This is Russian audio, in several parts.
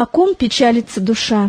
О ком печалится душа?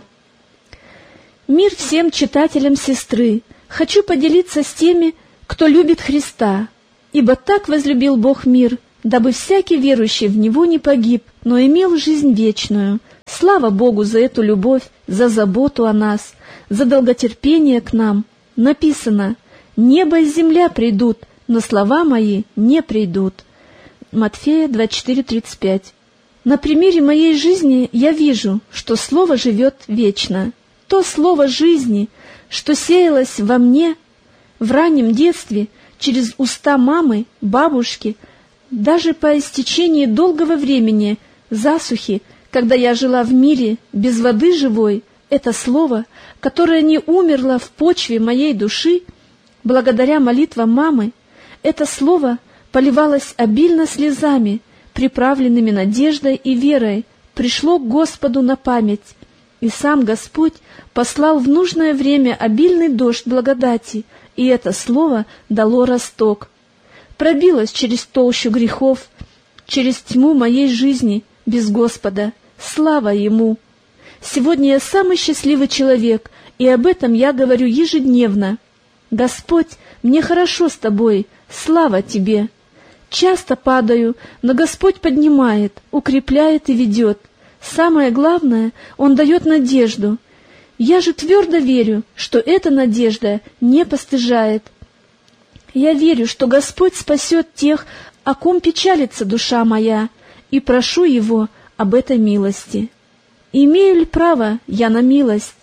Мир всем читателям сестры. Хочу поделиться с теми, кто любит Христа. Ибо так возлюбил Бог мир, дабы всякий верующий в Него не погиб, но имел жизнь вечную. Слава Богу за эту любовь, за заботу о нас, за долготерпение к нам. Написано: «Небо и земля придут, но слова мои не придут». Матфея 24:35. На примере моей жизни я вижу, что Слово живет вечно. То Слово жизни, что сеялось во мне в раннем детстве через уста мамы, бабушки, даже по истечении долгого времени, засухи, когда я жила в мире без воды живой, это Слово, которое не умерло в почве моей души, благодаря молитвам мамы, это Слово поливалось обильно слезами, приправленными надеждой и верой, пришло к Господу на память, и сам Господь послал в нужное время обильный дождь благодати, и это Слово дало росток. Пробилось через толщу грехов, через тьму моей жизни без Господа. Слава Ему! Сегодня я самый счастливый человек, и об этом я говорю ежедневно. Господь, мне хорошо с Тобой, слава Тебе! Часто падаю, но Господь поднимает, укрепляет и ведет. Самое главное, Он дает надежду. Я же твердо верю, что эта надежда не постыжает. Я верю, что Господь спасет тех, о ком печалится душа моя, и прошу Его об этой милости. Имею ли право я на милость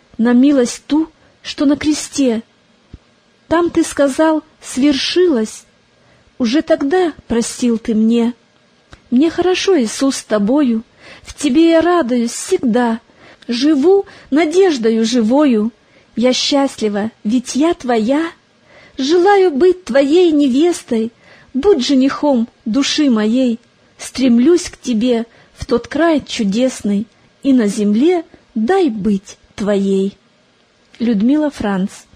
ту, что на кресте? Там Ты сказал: «Свершилось». Уже тогда простил Ты мне. Мне хорошо, Иисус, с Тобою, в Тебе я радуюсь всегда, живу надеждою живою. Я счастлива, ведь я Твоя. Желаю быть Твоей невестой, будь женихом души моей. Стремлюсь к Тебе в тот край чудесный, и на земле дай быть Твоей. Людмила Франц.